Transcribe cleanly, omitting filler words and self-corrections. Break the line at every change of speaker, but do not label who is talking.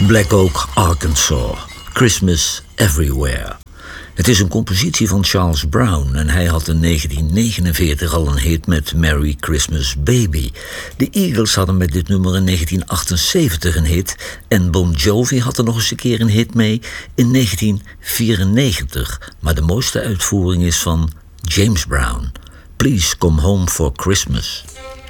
Black Oak, Arkansas. Christmas Everywhere. Het is een compositie van Charles Brown en hij had in 1949 al een hit met Merry Christmas Baby. De Eagles hadden met dit nummer in 1978 een hit en Bon Jovi had er nog eens een keer een hit mee in 1994. Maar de mooiste uitvoering is van James Brown. Please Come Home for Christmas.